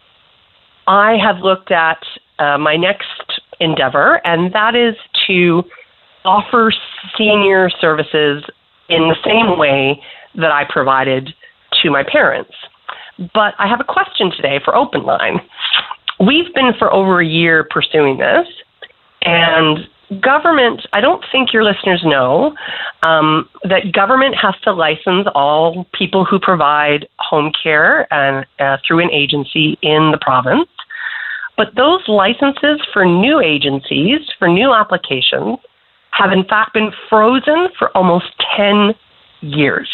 I have looked at uh, my next endeavor, and that is to offer senior services in the same way that I provided to my parents. But I have a question today for Open Line. we've been for over a year pursuing this, and government, I don't think your listeners know um, that government has to license all people who provide home care and uh, through an agency in the province. But those licenses for new agencies, for new applications, have in fact been frozen for almost ten years.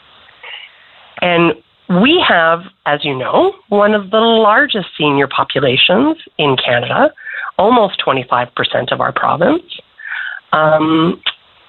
And we have, as you know, one of the largest senior populations in Canada, almost twenty-five percent of our province. Um,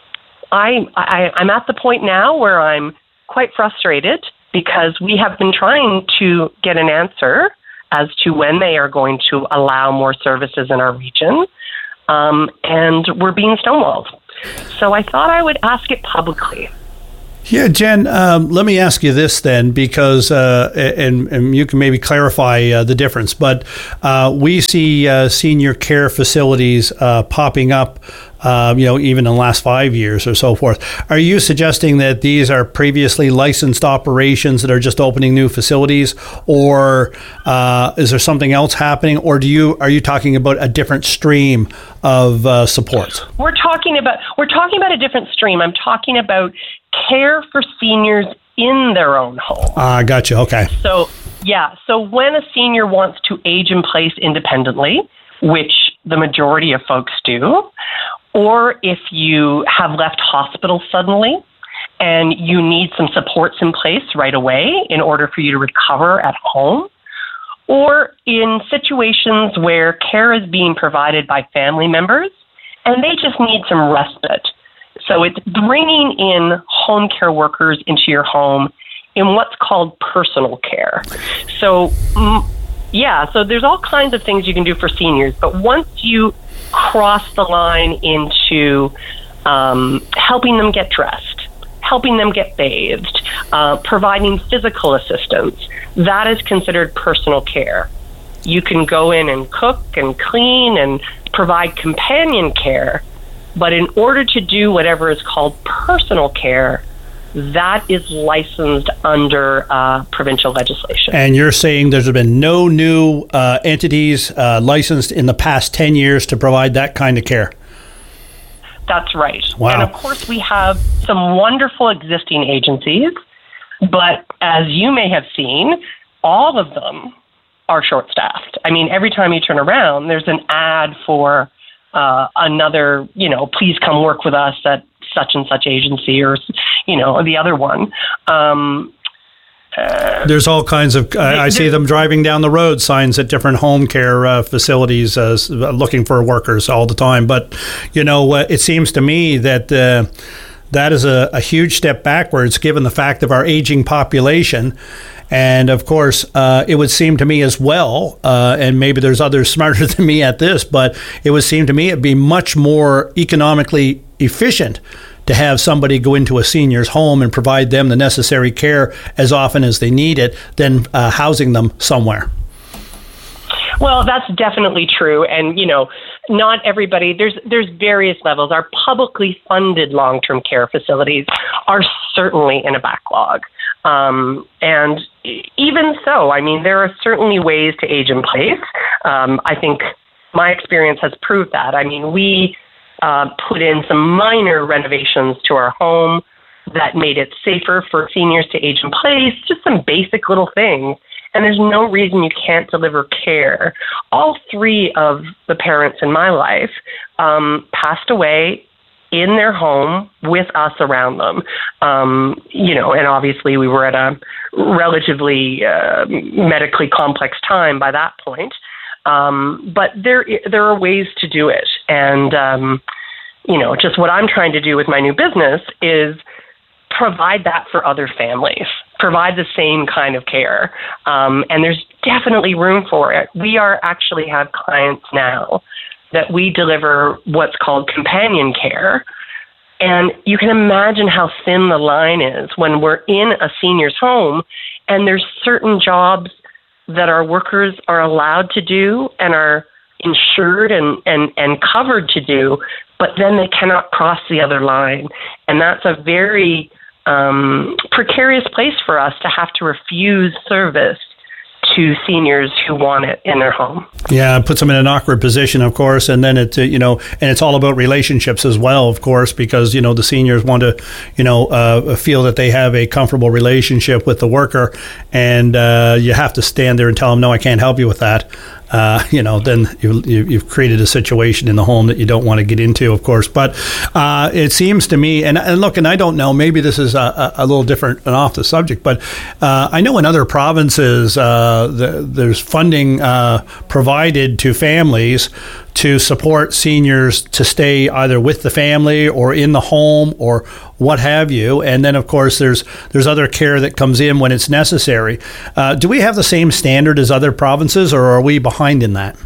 I, I, I'm at the point now where I'm quite frustrated because we have been trying to get an answer as to when they are going to allow more services in our region, um, and we're being stonewalled. So I thought I would ask it publicly. Yeah, Jen, um, let me ask you this then, because, uh, and, and you can maybe clarify uh, the difference, but uh, we see uh, senior care facilities uh, popping up, uh, you know, even in the last five years or so forth. Are you suggesting that these are previously licensed operations that are just opening new facilities, or uh, is there something else happening, or do you are you talking about a different stream of uh, support? We're talking about we're talking about a different stream. I'm talking about care for seniors in their own home. Ah, uh, gotcha. Okay. So, yeah. So when a senior wants to age in place independently, which the majority of folks do, or if you have left hospital suddenly and you need some supports in place right away in order for you to recover at home, or in situations where care is being provided by family members and they just need some respite. So it's bringing in home care workers into your home in what's called personal care. So, yeah, so there's all kinds of things you can do for seniors. But once you cross the line into um, helping them get dressed, helping them get bathed, uh, providing physical assistance, that is considered personal care. You can go in and cook and clean and provide companion care. But in order to do whatever is called personal care, that is licensed under uh, provincial legislation. And you're saying there's been no new uh, entities uh, licensed in the past ten years to provide that kind of care? That's right. Wow. And of course, we have some wonderful existing agencies, but as you may have seen, all of them are short-staffed. I mean, every time you turn around, there's an ad for Uh, another, you know, please come work with us at such and such agency, or, you know, the other one. Um, uh, There's all kinds of, I, I see them driving down the road, signs at different home care uh, facilities uh, looking for workers all the time. But, you know, uh, it seems to me that uh, that is a, a huge step backwards given the fact of our aging population. And of course, uh, it would seem to me as well, uh, and maybe there's others smarter than me at this, but it would seem to me it'd be much more economically efficient to have somebody go into a senior's home and provide them the necessary care as often as they need it than uh, housing them somewhere. Well, that's definitely true. And, you know, not everybody, there's there's various levels. Our publicly funded long-term care facilities are certainly in a backlog. Um, and even so, I mean, there are certainly ways to age in place. Um, I think my experience has proved that. I mean, we uh, put in some minor renovations to our home that made it safer for seniors to age in place, just some basic little things. And there's no reason you can't deliver care. All three of the parents in my life um, passed away in their home with us around them. Um, you know, and obviously we were at a relatively uh, medically complex time by that point. Um, but there, there are ways to do it. And, um, you know, just what I'm trying to do with my new business is provide that for other families, provide the same kind of care. Um, and there's definitely room for it. We are actually have clients now that we deliver what's called companion care. And you can imagine how thin the line is when we're in a senior's home and there's certain jobs that our workers are allowed to do and are insured and, and, and covered to do, but then they cannot cross the other line. And that's a very um, precarious place for us to have to refuse service to seniors who want it in their home. Yeah, it puts them in an awkward position, of course, and then it, uh, you know, and it's all about relationships as well, of course, because, you know, the seniors want to, you know, uh, feel that they have a comfortable relationship with the worker, and uh, you have to stand there and tell them, no, I can't help you with that. Uh, you know, then you, you, you've created a situation in the home that you don't want to get into, of course. But uh, it seems to me, and, and look, and I don't know, maybe this is a, a little different and off the subject, but uh, I know in other provinces uh, the, there's funding uh, provided to families to support seniors to stay either with the family or in the home or what have you. And then, of course, there's there's other care that comes in when it's necessary. Uh, do we have the same standard as other provinces, or are we behind in that?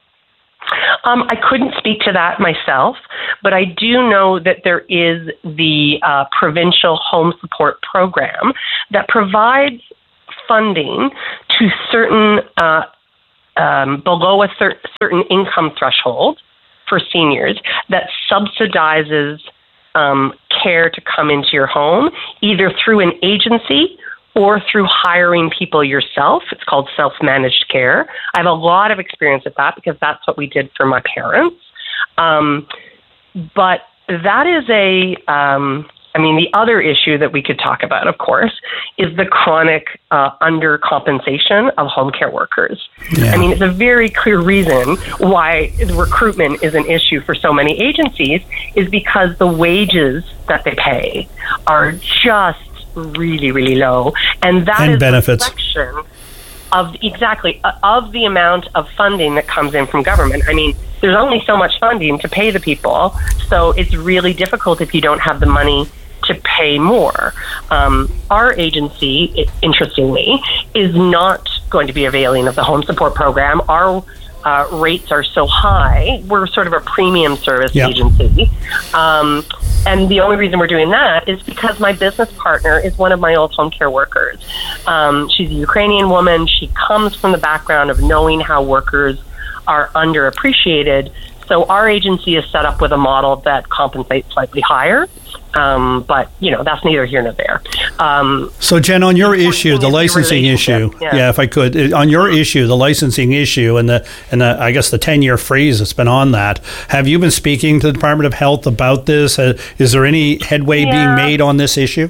Um, I couldn't speak to that myself, but I do know that there is the uh, provincial home support program that provides funding to certain uh Um, below a cer- certain income threshold for seniors that subsidizes um, care to come into your home, either through an agency or through hiring people yourself. It's called self-managed care. I have a lot of experience with that because that's what we did for my parents. Um, but that is a... Um, I mean, the other issue that we could talk about, of course, is the chronic uh, undercompensation of home care workers. Yeah. I mean, it's a very clear reason why recruitment is an issue for so many agencies, is because the wages that they pay are just really, really low. And that and is benefits. a reflection of exactly uh, of the amount of funding that comes in from government. I mean, there's only so much funding to pay the people, so it's really difficult if you don't have the money to pay more. Um, our agency, it, interestingly, is not going to be availing of the home support program. Our uh, rates are so high. We're sort of a premium service yep. agency. Um, and the only reason we're doing that is because my business partner is one of my old home care workers. Um, she's a Ukrainian woman. She comes from the background of knowing how workers are underappreciated. So our agency is set up with a model that compensates slightly higher. Um, but, you know, that's neither here nor there. Um, so, Jen, on your issue, the licensing issue, yeah. yeah, if I could, on your issue, the licensing issue and the, and the, I guess the ten-year freeze that's been on that, have you been speaking to the Department of Health about this? Uh, is there any headway yeah. being made on this issue?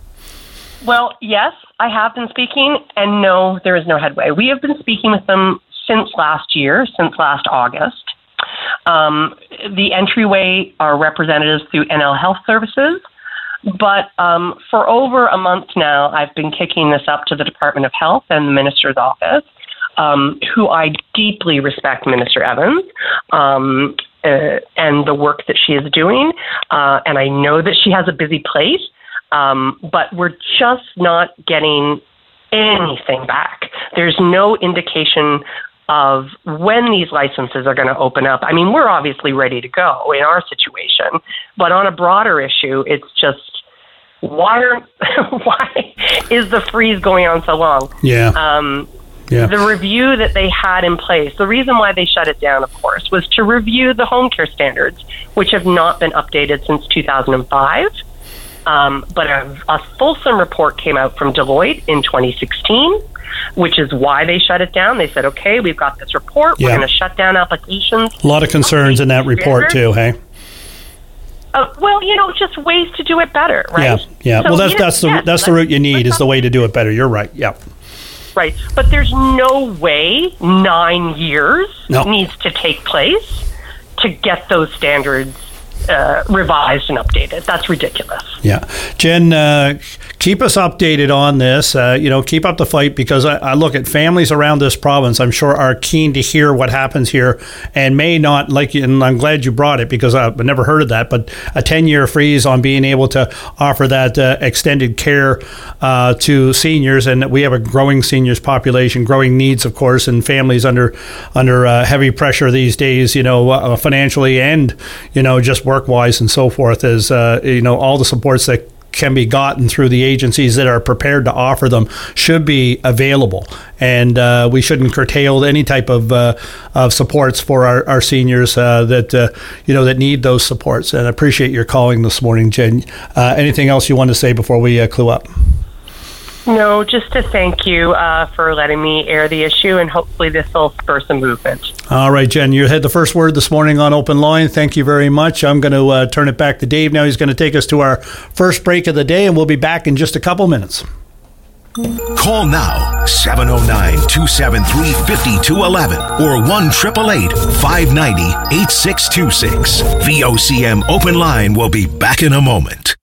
Well, yes, I have been speaking, and no, there is no headway. We have been speaking with them since last year, since last August. Um, the entryway are representatives through N L Health Services, but um, for over a month now, I've been kicking this up to the Department of Health and the Minister's office, um, who I deeply respect, Minister Evans, um, uh, and the work that she is doing, uh, and I know that she has a busy plate, um, but we're just not getting anything back. There's no indication of when these licenses are going to open up. I mean, we're obviously ready to go in our situation, but on a broader issue, it's just, why are, why is the freeze going on so long? Yeah. Um, yeah. The review that they had in place, the reason why they shut it down, of course, was to review the home care standards, which have not been updated since two thousand five. Um, but a, a fulsome report came out from Deloitte in twenty sixteen, which is why they shut it down. They said, okay, we've got this report. Yeah. We're going to shut down applications. A lot of concerns in that report, too, hey? Uh, well, you know, just ways to do it better, right? Yeah, yeah. So, well, that's you know, that's the yes, that's the route you need, is the way to do it better. You're right, yeah. Right, but there's no way nine years no. needs to take place to get those standards Uh, revised and updated. That's ridiculous. Yeah. Jen, uh, keep us updated on this. Uh, you know, keep up the fight, because I, I look at families around this province, I'm sure are keen to hear what happens here and may not like you. And I'm glad you brought it, because I've never heard of that, but a ten-year freeze on being able to offer that uh, extended care uh, to seniors. And we have a growing seniors population, growing needs, of course, and families under under uh, heavy pressure these days, you know, uh, financially and, you know, just work-wise and so forth, as, uh, you know, all the supports that can be gotten through the agencies that are prepared to offer them should be available. And uh, we shouldn't curtail any type of uh, of supports for our, our seniors uh, that, uh, you know, that need those supports. And I appreciate your calling this morning, Jen. Uh, anything else you want to say before we uh, clue up? No, just to thank you uh, for letting me air the issue, and hopefully this will spur some movement. All right, Jen, you had the first word this morning on Open Line. Thank you very much. I'm going to uh, turn it back to Dave now. He's going to take us to our first break of the day, and we'll be back in just a couple minutes. Call now, seven oh nine, two seven three, five two one one or one eight eight eight, five nine zero, eight six two six. V O C M Open Line will be back in a moment.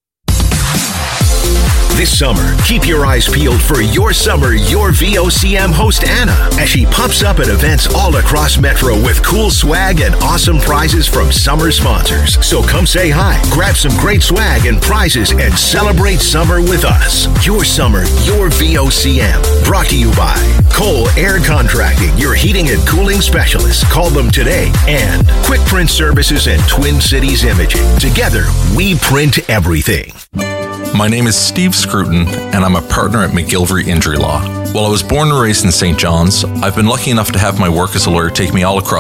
This summer, keep your eyes peeled for Your Summer, Your V O C M host Anna, as she pops up at events all across Metro with cool swag and awesome prizes from summer sponsors. So come say hi, grab some great swag and prizes, and celebrate summer with us. Your Summer, Your V O C M. Brought to you by Cole Air Contracting, your heating and cooling specialist. Call them today. And Quick Print Services and Twin Cities Imaging. Together, we print everything. My name is Steve Scruton, and I'm a partner at McGilvery Injury Law. While I was born and raised in Saint John's, I've been lucky enough to have my work as a lawyer take me all across